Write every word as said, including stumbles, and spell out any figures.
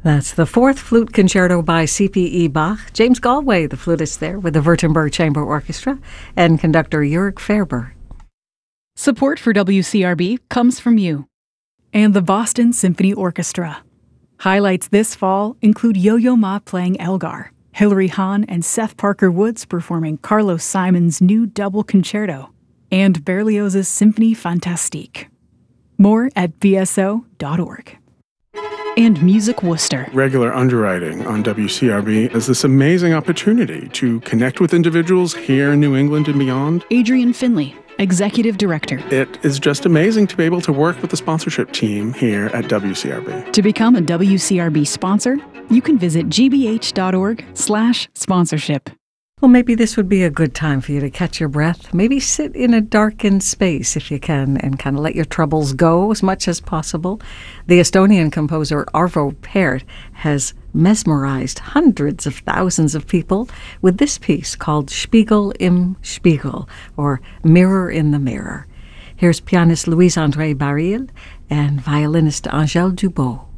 That's the fourth flute concerto by C P E Bach. James Galway, the flutist there, with the Württemberg Chamber Orchestra, and conductor Jörg Ferber. Support for W C R B comes from you. And the Boston Symphony Orchestra. Highlights this fall include Yo-Yo Ma playing Elgar, Hilary Hahn and Seth Parker Woods performing Carlos Simon's new double concerto, and Berlioz's Symphonie Fantastique. More at b s o dot org. And Music Worcester. Regular underwriting on W C R B is this amazing opportunity to connect with individuals here in New England and beyond. Adrian Finley, Executive Director. It is just amazing to be able to work with the sponsorship team here at W C R B. To become a W C R B sponsor, you can visit g b h dot org slash sponsorship. Well, maybe this would be a good time for you to catch your breath. Maybe sit in a darkened space if you can and kind of let your troubles go as much as possible. The Estonian composer Arvo Pärt has mesmerized hundreds of thousands of people with this piece called Spiegel im Spiegel, or Mirror in the Mirror. Here's pianist Louise-André Baril and violinist Angèle Dubot.